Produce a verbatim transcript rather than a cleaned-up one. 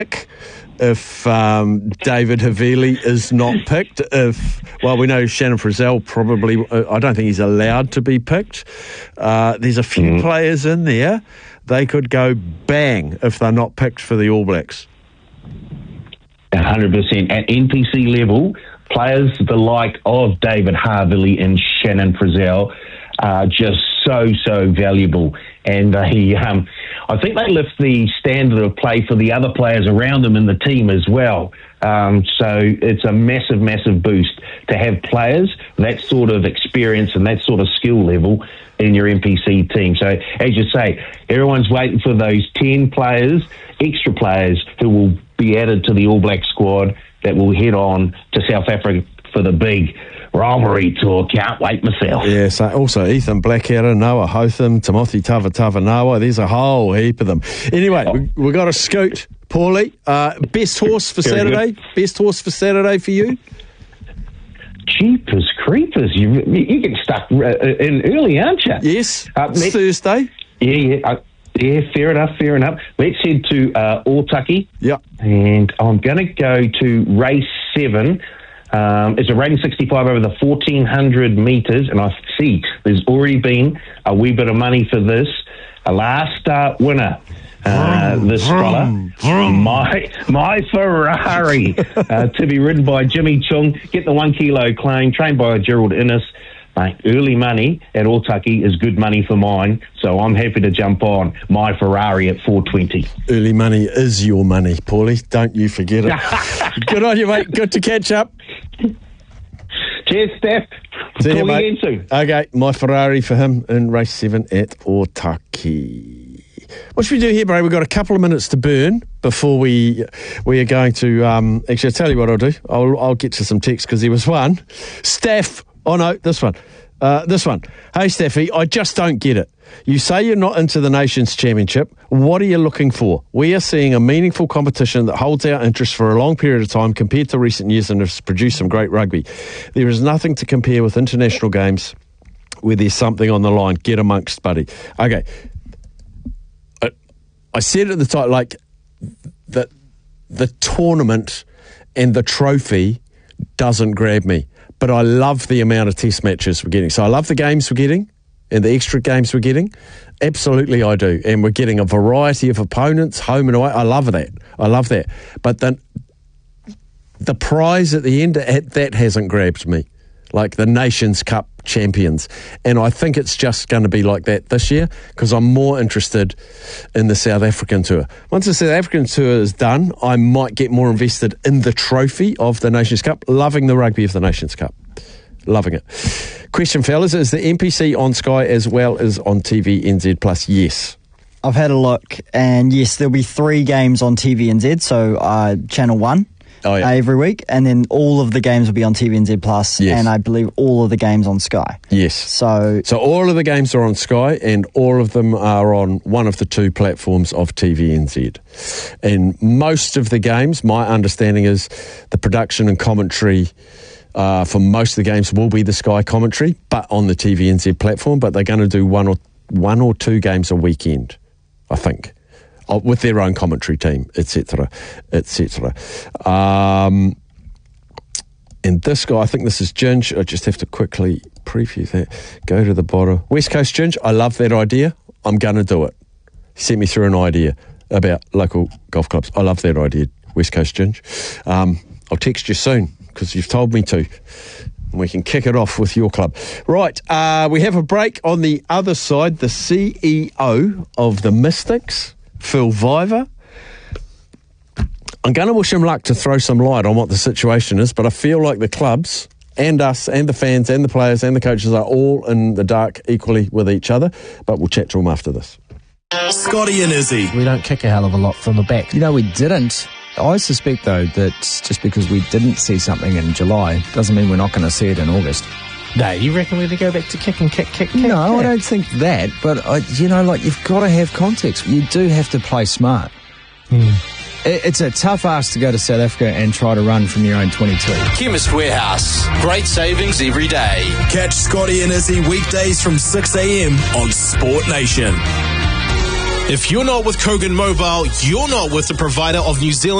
if um, David Havili is not picked. If well, we know Shannon Frizzell probably. Uh, I don't think he's allowed to be picked. Uh, there's a few mm. players in there. They could go bang if they're not picked for the All Blacks. one hundred percent. At N P C level, players the like of David Havili and Shannon Frizzell are just so, so valuable. And they, um, I think they lift the standard of play for the other players around them in the team as well. Um, so it's a massive, massive boost to have players that sort of experience and that sort of skill level in your N P C team. So as you say, everyone's waiting for those ten players, extra players who will be added to the All Black squad that will head on to South Africa for the big rivalry tour. Can't wait myself. Yeah, so also Ethan Blackadder, Noah Hotham, Timothy Tavatavanoa. There's a whole heap of them. Anyway, oh. we, we got a scoot, Paulie. Uh, best horse for Very Saturday? Good. Best horse for Saturday for you? Jeepers creepers. You, you get stuck in early, aren't you? Yes, uh, it's Thursday. Yeah, yeah. Uh, Yeah, fair enough, fair enough. Let's head to uh, Otaki. Yep. And I'm going to go to race seven. Um, it's a rating sixty-five over the fourteen hundred metres, and I see there's already been a wee bit of money for this. A last start winner, uh, vroom, this fella, vroom, vroom. my my Ferrari, uh, to be ridden by Jimmy Chung. Get the one kilo claim, trained by Gerald Innes. Mate, early money at Otaki is good money for mine, so I'm happy to jump on my Ferrari at four twenty. Early money is your money, Paulie. Don't you forget it. Good on you, mate. Good to catch up. Cheers, Steph. See you, mate. Again soon. Okay, my Ferrari for him in race seven at Otaki. What should we do here, bro? We've got a couple of minutes to burn before we we are going to... Um, actually, I'll tell you what I'll do. I'll, I'll get to some text because there was one. Steph... Oh, no, this one. Uh, this one. Hey, Steffi, I just don't get it. You say you're not into the Nations Championship. What are you looking for? We are seeing a meaningful competition that holds our interest for a long period of time compared to recent years and has produced some great rugby. There is nothing to compare with international games where there's something on the line. Get amongst, buddy. Okay. I, I said at the time, like, the, the tournament and the trophy doesn't grab me. But I love the amount of test matches we're getting. So I love the games we're getting and the extra games we're getting. Absolutely I do. And we're getting a variety of opponents, home and away. I love that. I love that. But then the prize at the end, that hasn't grabbed me. Like the Nations Cup champions. And I think it's just going to be like that this year because I'm more interested in the South African tour. Once the South African tour is done, I might get more invested in the trophy of the Nations Cup. Loving the rugby of the Nations Cup. Loving it. Question, fellas, is the N P C on Sky as well as on T V N Z Plus? Yes. I've had a look, and yes, there'll be three games on T V N Z, so uh, Channel one. Oh, yeah. uh, every week, and then all of the games will be on T V N Z Plus, yes. And I believe all of the games on Sky. Yes. So, so all of the games are on Sky, and all of them are on one of the two platforms of T V N Z. And most of the games, my understanding is, the production and commentary uh, for most of the games will be the Sky commentary, but on the T V N Z platform. But they're going to do one or one or two games a weekend, I think, with their own commentary team, et cetera, et cetera. Um, and this guy, I think this is Ginge. I just have to quickly preview that. Go to the bottom. West Coast Ginge, I love that idea. I'm going to do it. He sent me through an idea about local golf clubs. I love that idea, West Coast Ginge. Um, I'll text you soon because you've told me to. We can kick it off with your club. Right, uh, we have a break. On the other side, the C E O of the Mystics, Phil Viver. I'm going to wish him luck to throw some light on what the situation is, but I feel like the clubs and us and the fans and the players and the coaches are all in the dark equally with each other, but we'll chat to them after this. Scotty and Izzy. We don't kick a hell of a lot from the back. You know, we didn't. I suspect, though, that just because we didn't see something in July doesn't mean we're not going to see it in August. No, you reckon we're going to go back to kick and kick, kick, kick? No, kick? I don't think that. But, I, you know, like, you've got to have context. You do have to play smart. Hmm. It, it's a tough ask to go to South Africa and try to run from your own twenty-two. Chemist Warehouse. Great savings every day. Catch Scotty and Izzy weekdays from six a.m. on Sport Nation. If you're not with Kogan Mobile, you're not with the provider of New Zealand